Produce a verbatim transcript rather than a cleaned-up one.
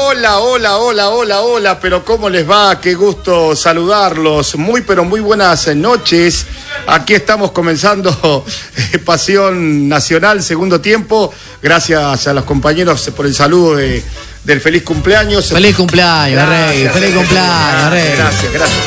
Hola, hola, hola, hola, hola, pero ¿cómo les va? Qué gusto saludarlos. Muy, pero muy buenas noches. Aquí estamos comenzando Pasión Nacional, segundo tiempo. Gracias a los compañeros por el saludo de, del feliz cumpleaños. Feliz cumpleaños, Rey. Feliz cumpleaños, Rey. Gracias, gracias.